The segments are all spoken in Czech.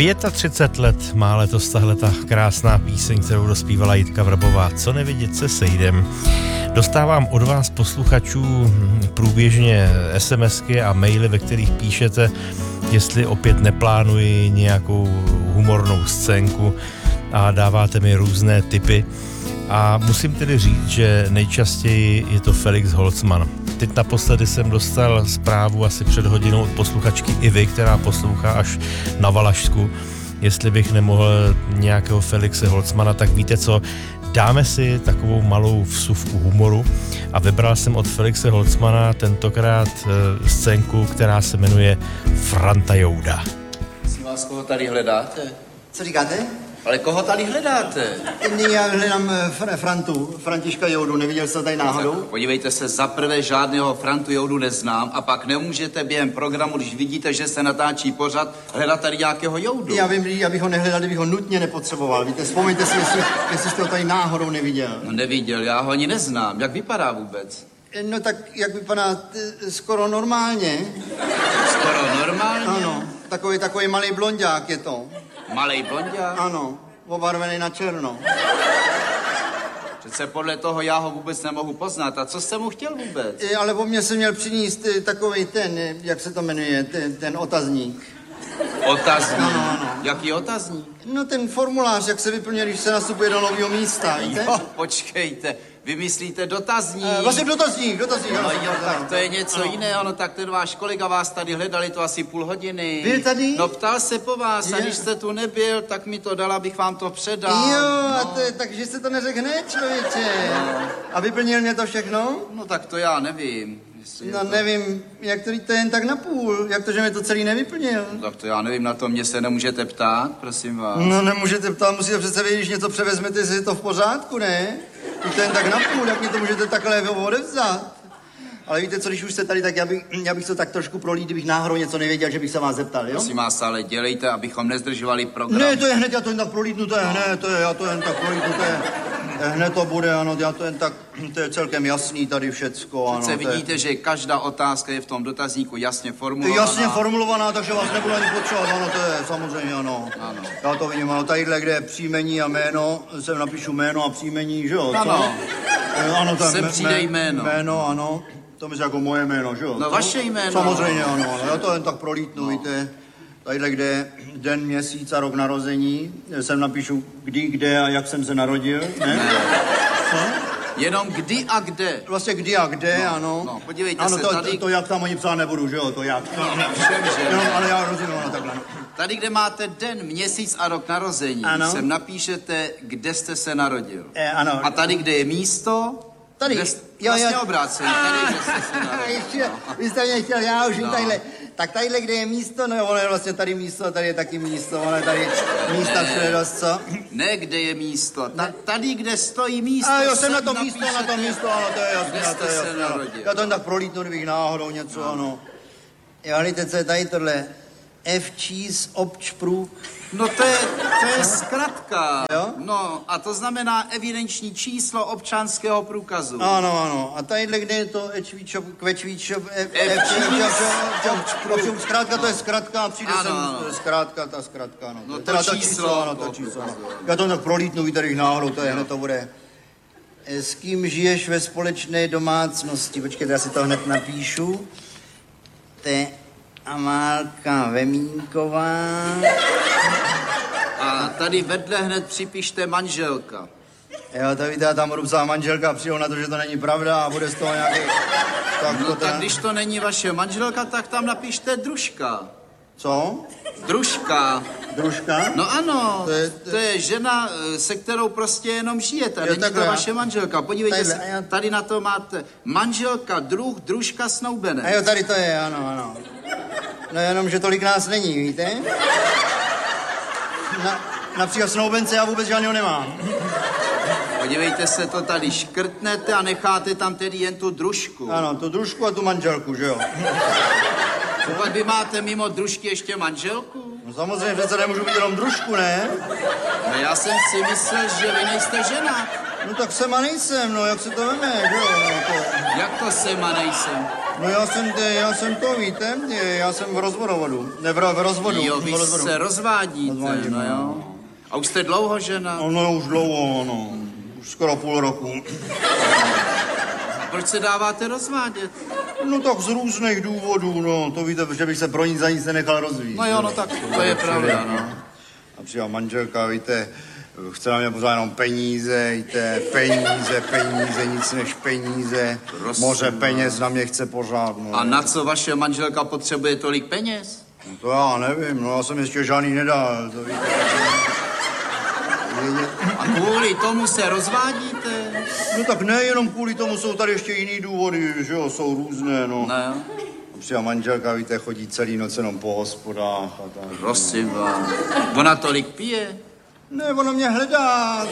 35 let má letos tahleta krásná píseň, kterou dospívala Jitka Vrbová. Co nevidět se sejdem. Dostávám od vás posluchačů průběžně SMSky a maily, ve kterých píšete, jestli opět neplánuji nějakou humornou scénku a dáváte mi různé tipy. A musím tedy říct, že nejčastěji je to Felix Holzmann. Teď naposledy jsem dostal zprávu asi před hodinou od posluchačky Ivy, která poslouchá až na Valašsku. Jestli bych nemohl nějakého Felixe Holzmanna, tak víte co, dáme si takovou malou vsuvku humoru a vybral jsem od Felixe Holzmanna tentokrát scénku, která se jmenuje Franta Jouda. Prosím vás, koho tady hledáte? Co říkáte? Ale koho tady hledáte? Já hledám Františka Joudu, neviděl jste tady náhodou? Podívejte se, zaprvé žádného Frantu Joudu neznám a pak nemůžete během programu, když vidíte, že se natáčí pořad, hledat tady nějakého Joudu. Já vím, já bych ho nehledal, kdybych ho nutně nepotřeboval. Víte, vzpomeňte si, jestli jste ho tady náhodou neviděl. No neviděl, já ho ani neznám. Jak vypadá vůbec? No tak, jak vypadá, skoro normálně. Skoro normálně? Ano, takový malý blonďák je to. Malej blonďák? Ano, obarvený na černo. Přece podle toho já ho vůbec nemohu poznat. A co jste mu chtěl vůbec? Ale o mě se měl přinést takovej ten, jak se to jmenuje, ten otazník. Otazník? Ano. Jaký otazník? No ten formulář, jak se vyplňuje, když se nastupuje do nového místa, víte? Jo, počkejte, vymyslíte dotazník. Vlastně dotazník. No jo, tak to je něco jiného, no tak ten váš kolega vás tady hledali to asi půl hodiny. Byl tady? No ptal se po vás a když jste tu nebyl, tak mi to dal, abych vám to předal. Jo, no. a takže se to neřekl hned, člověče. No. A vyplnil mě to všechno? No tak to já nevím. No nevím, jak to je jen tak napůl, jak to, že mi to celý nevyplnil. No, tak to já nevím, na to mě se nemůžete ptát, prosím vás. No nemůžete ptát, musíte přece vědět, když něco převezmete, jestli je to v pořádku, ne? Když to jen tak napůl, jak mi to můžete takhle odevzat. Ale víte co, když už jste tady, tak já bych to tak trošku prolít, kdybych náhodou něco nevěděl, že bych se vás zeptal, jo? Prosím vás, ale dělejte, abychom nezdržovali program. Ne, to je hned, já to jen tak prolítnu, to je hned, já to jen tak prolítnu, hned to bude, ano, já to jen tak, to je celkem jasný tady všecko, ano. Přece vidíte, že každá otázka je v tom dotazníku jasně formulovaná. Jasně formulovaná, takže vás nebudu ani potřebovat, ano, to je samozřejmě, ano. Já to vidím, ano, tadyhle, kde je příjmení a jméno, sem napíšu jméno a příjmení, že jo? Ano. Ano, sem přijde jméno. Jméno, ano. To myslím jako moje jméno, že jo? No vaše jméno. Samozřejmě, ano. Já to jen tak prolítnu, víte. Tadyhle, kde je den, měsíc a rok narození, sem napíšu kdy, kde a jak jsem se narodil, ne? Co? Jenom kdy a kde. Vlastně kdy a kde, ano. No, podívejte ano, se tady. To jak tam ani psát nebudu, že jo, to jak. Všemže. Ale já rozumím, ano, takhle. Tady, kde máte den, měsíc a rok narození, sem napíšete, kde jste se narodil. Ano. A tady, kde je místo, tady. Vlastně obráceně, tady, kde jste se narodil. Ještě, vy jste mě chtěl, já už tadyhle. Tak tadyhle, kde je místo, no ono je vlastně tady místo, tady je taky místo, ono je tady místa všude dost, co? Ne, kde je místo, tady, kde stojí místo. A jo, jsem na to místo, ano, to je jasné, to je jasné. Já to jen tak prolítnu, kdybych náhodou něco, ano. Jo, víte, co je tady tohle? F-Cheese Občprů. No to je zkratka. Jo? No a to znamená evidenční číslo občanského průkazu. Ano. A tadyhle, kde je to Kvečvíčov, zkrátka, to je zkratka a přijde sem zkrátka, ta zkratka, ano. No to číslo. Ano, to číslo. Já to tak prolítnu, víte, když náhodou, to je hned to bude. S kým žiješ ve společné domácnosti? Počkejte, já si to hned napíšu. Amálka Vemínková. A tady vedle hned připište manželka. Jo, to víte, já tam budu psát manželka a přijdu na to, že to není pravda a bude z toho nějaký... Tak když to není vaše manželka, tak tam napište družka. Co? Družka. Družka? No ano, to je žena, se kterou prostě jenom žijete. Není to vaše manželka. Podívejte se, tady na to máte manželka, družka, snoubenec. A jo, tady to je, ano. No jenom, že tolik nás není, víte? Například snoubence já vůbec žádného nemám. Podívejte se, to tady škrtnete a necháte tam tedy jen tu družku. Ano, tu družku a tu manželku, že jo? Pokud vy máte mimo družky ještě manželku? No samozřejmě, přece nemůžu být jenom družku, ne? No já jsem si myslel, že vy nejste žena. No tak jsem a nejsem, no, jak se to veme, že jo, no, to... Jak to jsem a nejsem? No já jsem to, víte, já jsem v rozvodu, ne v rozvodu. Jo, vy se rozvádíte, Rozvádím, no jo. A už jste dlouho žena? No, už dlouho, no, už skoro půl roku. Proč se dáváte rozvádět? No tak z různých důvodů, no, to víte, že bych se pro nic za nic nenechal rozvíjet. No jo, no tak to je pravda, no. A přijela manželka, víte, chce na mě pořád jenom peníze, víte, peníze, nic než peníze. Prosím, Moře peněz na mě chce pořád, no. A na co vaše manželka potřebuje tolik peněz? No to já nevím, no já jsem ještě žádný nedal, to víte. A kvůli tomu se rozvádíte? No tak nejenom kvůli tomu, jsou tady ještě jiný důvody, že jo, jsou různé, no. No jo. Přijela manželka, víte, chodí celý noc jenom po hospodách a tak. Prosím vás. Ona tolik pije? Ne, ona mě hledá.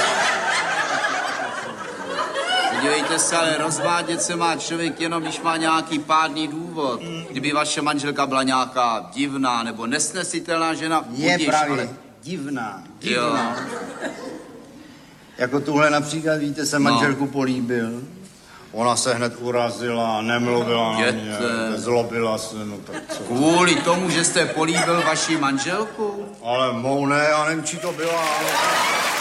Podívejte se, ale rozvádět se má člověk jenom, když má nějaký pádný důvod. Kdyby vaše manželka byla nějaká divná nebo nesnesitelná žena, Je budiž, právě ale... divná. Jo. Jako tuhle například, víte, jsem manželku políbil. Ona se hned urazila, nemluvila na mě, zlobila se, no tak co. Kvůli tomu, že jste políbil vaši manželku? Ale mou ne, já nevím, či to byla, ale...